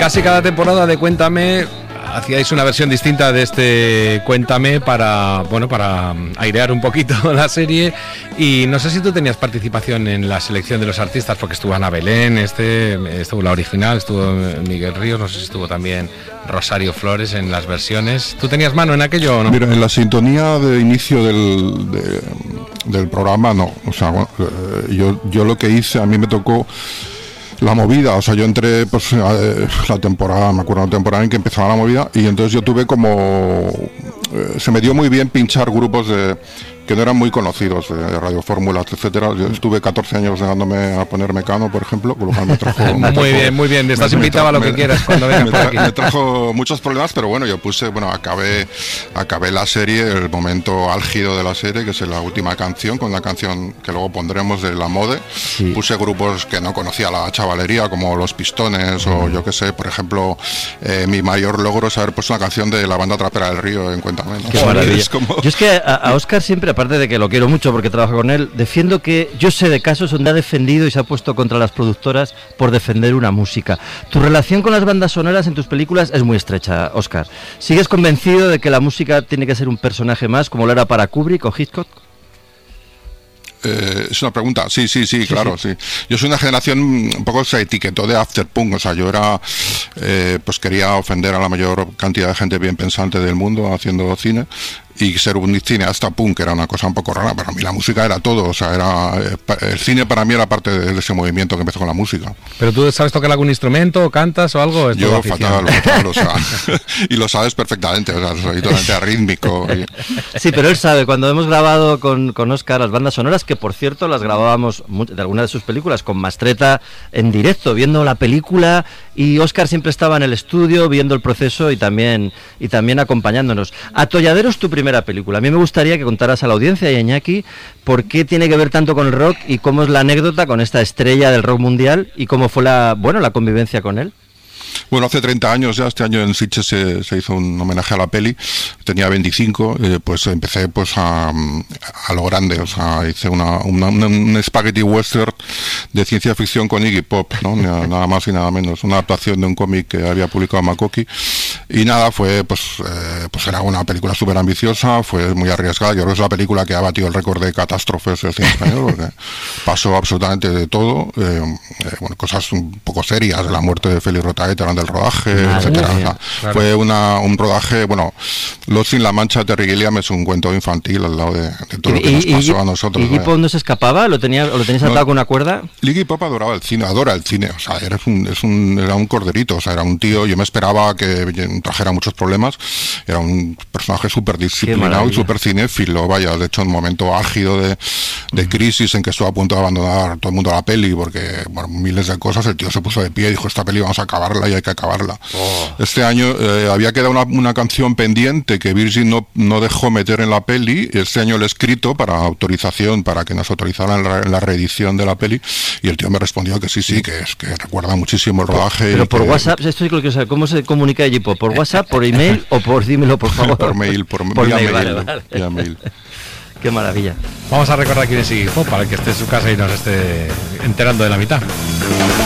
casi cada temporada de Cuéntame hacíais una versión distinta de este Cuéntame para airear un poquito la serie, y no sé si tú tenías participación en la selección de los artistas, porque estuvo Ana Belén, estuvo la original, estuvo Miguel Ríos, no sé si estuvo también Rosario Flores en las versiones. ¿Tú tenías mano en aquello o no? Mira, en la sintonía de inicio del programa no, o sea, bueno, yo lo que hice, a mí me tocó la movida, o sea, yo entré pues la temporada, me acuerdo la temporada en que empezaba la movida, y entonces yo tuve como se me dio muy bien pinchar grupos que no eran muy conocidos, de Radio Fórmulas, etcétera. Yo estuve 14 años negándome a poner Mecano, por ejemplo, con lo cual me trajo... Muy bien, estás invitado a lo que quieras cuando vengas por aquí. Me trajo muchos problemas, pero bueno, yo puse, acabé la serie, el momento álgido de la serie, que es la última canción, con la canción que luego pondremos de La Mode. Sí. Puse grupos que no conocía la chavalería, como Los Pistones, o yo qué sé, por ejemplo, mi mayor logro es haber puesto una canción de la banda Trapera del Río en Cuéntame, ¿no? Qué maravilla. Yo es que a Óscar siempre, aparte de que lo quiero mucho porque trabajo con él, defiendo que yo sé de casos donde ha defendido y se ha puesto contra las productoras por defender una música. Tu relación con las bandas sonoras en tus películas es muy estrecha, Óscar. ¿Sigues convencido de que la música tiene que ser un personaje más, como lo era para Kubrick o Hitchcock? Es una pregunta, sí, claro. Yo soy una generación, un poco se etiquetó de afterpunk, o sea, yo era, pues quería ofender a la mayor cantidad de gente bien pensante del mundo haciendo cine, y ser un cineasta punk era una cosa un poco rara. Para mí la música era todo, o sea, el cine para mí era parte de ese movimiento que empezó con la música. ¿Pero tú sabes tocar algún instrumento, cantas o algo? Yo fatal, o sea, y lo sabes perfectamente, o sea, soy totalmente arrítmico. Sí, pero él sabe, cuando hemos grabado con Óscar las bandas sonoras, que por cierto las grabábamos de alguna de sus películas con Mastretta en directo, viendo la película, y Óscar siempre estaba en el estudio viendo el proceso y también acompañándonos. Atolladeros, tu primera película. A mí me gustaría que contaras a la audiencia y a Iñaki por qué tiene que ver tanto con el rock y cómo es la anécdota con esta estrella del rock mundial y cómo fue la convivencia con él. Bueno, hace 30 años ya, este año en Sitges se hizo un homenaje a la peli, tenía 25, pues empecé pues a lo grande, o sea, hice un spaghetti western de ciencia ficción con Iggy Pop, ¿no? Nada más y nada menos, una adaptación de un cómic que había publicado Makoki, y nada, fue pues era una película súper ambiciosa, fue muy arriesgada. Yo creo que es la película que ha batido el récord de catástrofes del cine español, porque pasó absolutamente de todo, cosas un poco serias, la muerte de Félix Rotaeta del rodaje, etcétera. O sea, claro. Fue un rodaje, Lost in La Mancha de Terry Gilliam es un cuento infantil al lado de todo lo que nos pasó a nosotros. ¿Y Iggy Pop no se escapaba? ¿Lo tenías atado con una cuerda? Iggy Pop adora el cine, o sea, era un corderito, o sea, era un tío, yo me esperaba que trajera muchos problemas, era un personaje súper disciplinado y súper cinéfilo, vaya, de hecho en un momento álgido de crisis en que estuvo a punto de abandonar todo el mundo la peli, porque miles de cosas, el tío se puso de pie y dijo, esta peli vamos a acabarla y hay que acabarla. Este año había quedado una canción pendiente que Virgin no dejó meter en la peli. Este año le he escrito para autorización, para que nos autorizaran la reedición de la peli, y el tío me respondió que sí, que recuerda muchísimo el rodaje. Pero por WhatsApp, esto es lo que saber, ¿cómo se comunica allí? ¿Por WhatsApp, por email o dímelo por favor? Por mail, vía mail. Qué maravilla. Vamos a recordar quién es Iggy Pop para el que esté en su casa y nos esté enterando de la mitad.